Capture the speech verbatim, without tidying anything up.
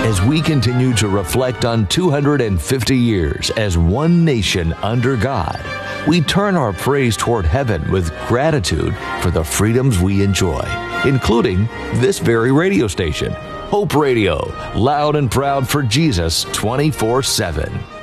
As we continue to reflect on two hundred fifty years as one nation under God, we turn our praise toward heaven with gratitude for the freedoms we enjoy, including this very radio station, Hope Radio, loud and proud for Jesus twenty-four seven.